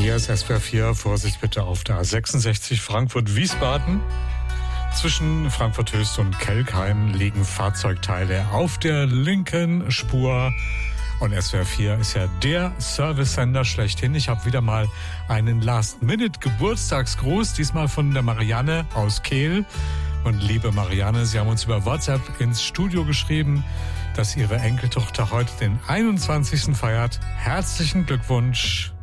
Hier ist SWR 4. Vorsicht bitte auf der A66 Frankfurt-Wiesbaden. Zwischen Frankfurt-Höchst und Kelkheim liegen Fahrzeugteile auf der linken Spur. Und SWR 4 ist ja der Service-Sender schlechthin. Ich habe wieder mal einen Last-Minute-Geburtstagsgruß, diesmal von der Marianne aus Kehl. Und liebe Marianne, Sie haben uns über WhatsApp ins Studio geschrieben, dass Ihre Enkeltochter heute den 21. feiert. Herzlichen Glückwunsch.